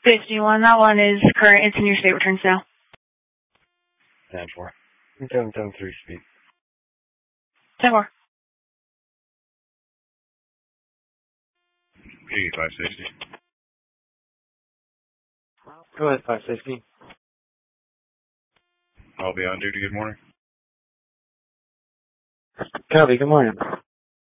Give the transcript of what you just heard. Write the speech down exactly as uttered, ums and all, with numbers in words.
fifty-one, that one is current. It's in your state returns now. ten four. seven seven three speed. ten four. P five sixty. Go ahead, five sixty. I'll be on duty. Good morning. Copy, good morning.